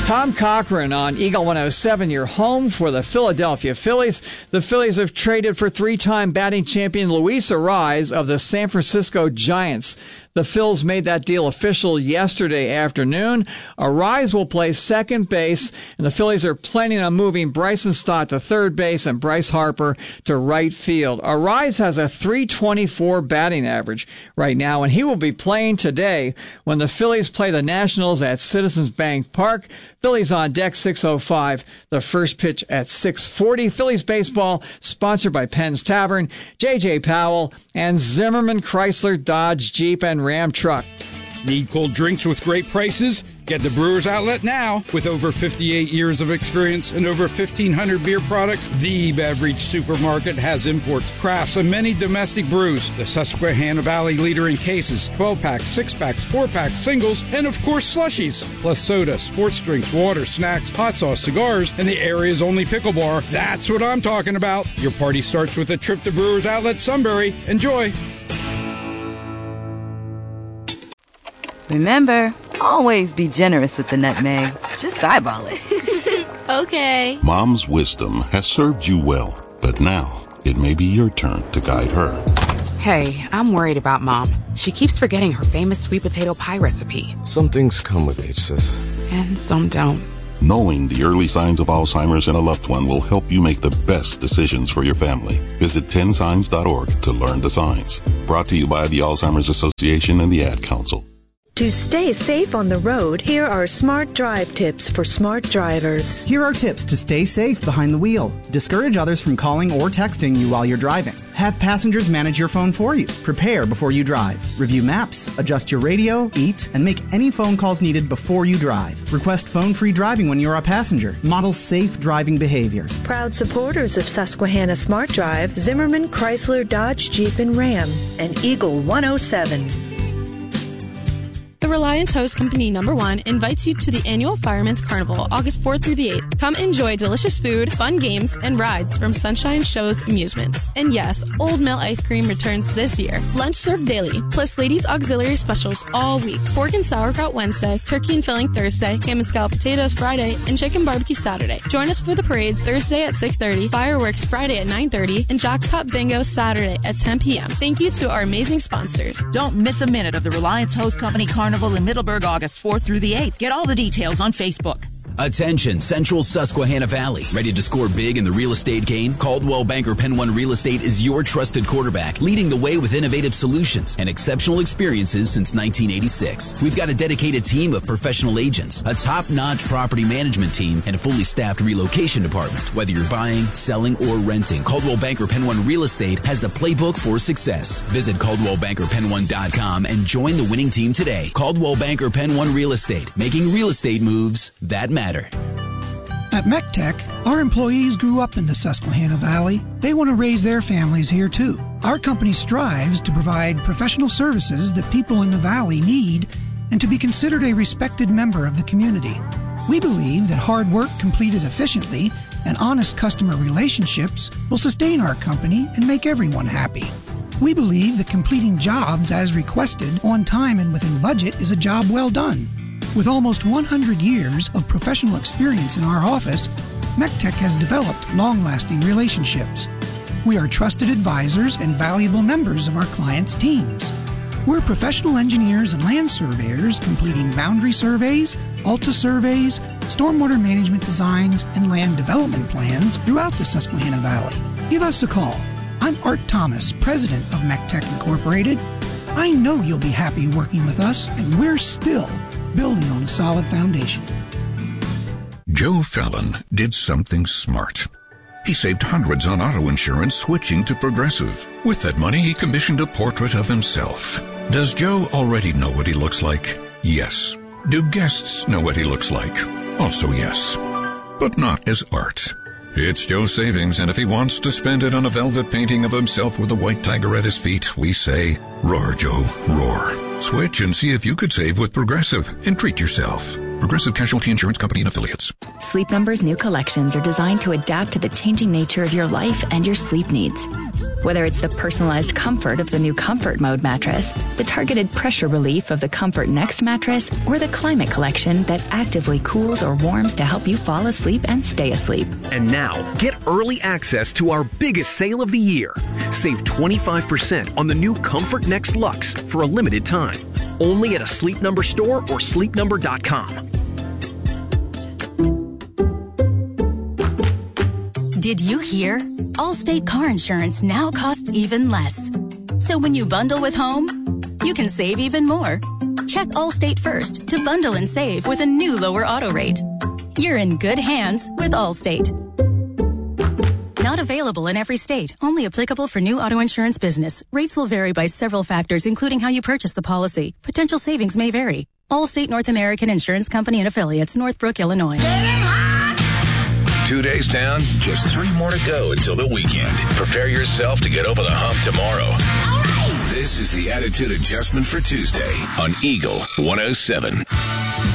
Tom Cochran on Eagle 107, your home for the Philadelphia Phillies. The Phillies have traded for three-time batting champion Luis Arraez of the San Francisco Giants. The Phils made that deal official yesterday afternoon. Arraez will play second base, and the Phillies are planning on moving Bryson Stott to third base and Bryce Harper to right field. Arraez has a .324 batting average right now, and he will be playing today when the Phillies play the Nationals at Citizens Bank Park. Phillies on deck 6:05, the first pitch at 6:40. Phillies baseball sponsored by Penn's Tavern, J.J. Powell, and Zimmerman Chrysler Dodge Jeep and Ram Truck. Need cold drinks with great prices? Get the Brewers Outlet now. With over 58 years of experience and over 1,500 beer products, the beverage supermarket has imports, crafts, and many domestic brews. The Susquehanna Valley leader in cases, 12-packs, 6-packs, 4-packs, singles, and of course slushies. Plus soda, sports drinks, water, snacks, hot sauce, cigars, and the area's only pickle bar. That's what I'm talking about. Your party starts with a trip to Brewers Outlet Sunbury. Enjoy. Remember, always be generous with the nutmeg. Just eyeball it. Okay. Mom's wisdom has served you well, but now it may be your turn to guide her. Hey, I'm worried about Mom. She keeps forgetting her famous sweet potato pie recipe. Some things come with age, sis. And some don't. Knowing the early signs of Alzheimer's in a loved one will help you make the best decisions for your family. Visit 10signs.org to learn the signs. Brought to you by the Alzheimer's Association and the Ad Council. To stay safe on the road, here are smart drive tips for smart drivers. Here are tips to stay safe behind the wheel. Discourage others from calling or texting you while you're driving. Have passengers manage your phone for you. Prepare before you drive. Review maps, adjust your radio, eat, and make any phone calls needed before you drive. Request phone-free driving when you're a passenger. Model safe driving behavior. Proud supporters of Susquehanna Smart Drive, Zimmerman Chrysler Dodge Jeep and Ram, and Eagle 107. The Reliance Hose Company No. 1 invites you to the annual Fireman's Carnival, August 4th through the 8th. Come enjoy delicious food, fun games, and rides from Sunshine Show's Amusements. And yes, Old Mill Ice Cream returns this year. Lunch served daily, plus ladies' auxiliary specials all week. Pork and sauerkraut Wednesday, turkey and filling Thursday, ham and scalloped potatoes Friday, and chicken barbecue Saturday. Join us for the parade Thursday at 6:30, fireworks Friday at 9:30, and Jackpot Bingo Saturday at 10 p.m. Thank you to our amazing sponsors. Don't miss a minute of the Reliance Hose Company Carnival in Middleburg, August 4th through the 8th. Get all the details on Facebook. Attention, Central Susquehanna Valley. Ready to score big in the real estate game? Coldwell Banker Penn One Real Estate is your trusted quarterback, leading the way with innovative solutions and exceptional experiences since 1986. We've got a dedicated team of professional agents, a top-notch property management team, and a fully staffed relocation department. Whether you're buying, selling, or renting, Coldwell Banker Penn One Real Estate has the playbook for success. Visit CaldwellBankerPenn1.com and join the winning team today. Coldwell Banker Penn One Real Estate, making real estate moves that matter. At MECTEC, our employees grew up in the Susquehanna Valley. They want to raise their families here too. Our company strives to provide professional services that people in the Valley need and to be considered a respected member of the community. We believe that hard work completed efficiently and honest customer relationships will sustain our company and make everyone happy. We believe that completing jobs as requested on time and within budget is a job well done. With almost 100 years of professional experience in our office, MECTEC has developed long-lasting relationships. We are trusted advisors and valuable members of our clients' teams. We're professional engineers and land surveyors completing boundary surveys, ALTA surveys, stormwater management designs, and land development plans throughout the Susquehanna Valley. Give us a call. I'm Art Thomas, president of MECTEC Incorporated. I know you'll be happy working with us, and we're still building on a solid foundation. Joe Fallon did something smart. He saved hundreds on auto insurance switching to Progressive. With that money, he commissioned a portrait of himself. Does Joe already know what he looks like? Yes. Do guests know what he looks like? Also yes. But not as art. It's Joe's savings, and if he wants to spend it on a velvet painting of himself with a white tiger at his feet, we say, roar, Joe, roar. Switch and see if you could save with Progressive and treat yourself. Progressive Casualty Insurance Company and Affiliates. Sleep Number's new collections are designed to adapt to the changing nature of your life and your sleep needs. Whether it's the personalized comfort of the new Comfort Mode mattress, the targeted pressure relief of the Comfort Next mattress, or the Climate Collection that actively cools or warms to help you fall asleep and stay asleep. And now, get early access to our biggest sale of the year. Save 25% on the new Comfort Next Luxe for a limited time. Only at a Sleep Number store or sleepnumber.com. Did you hear? Allstate car insurance now costs even less. So when you bundle with home, you can save even more. Check Allstate first to bundle and save with a new lower auto rate. You're in good hands with Allstate. Not available in every state. Only applicable for new auto insurance business. Rates will vary by several factors, including how you purchase the policy. Potential savings may vary. Allstate North American Insurance Company and Affiliates, Northbrook, Illinois. 2 days down, just 3 more to go until the weekend. Prepare yourself to get over the hump tomorrow. All right. This is the Attitude Adjustment for Tuesday on Eagle 107.